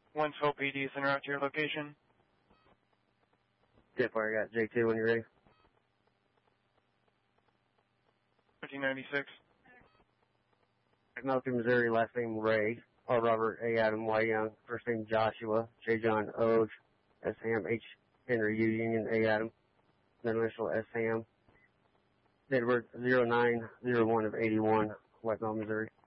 112 PD, send her out to your location. Tip, I got J2 when you're ready. 1396. Milton, Missouri, last name Ray. R. Robert, A. Adam, Y. Young. First name Joshua, J. John, O. S. Ham, H. Henry, U. Union, A. Adam. Middle initial S. Ham. Date of birth 09/01/81, White Mountain, Missouri.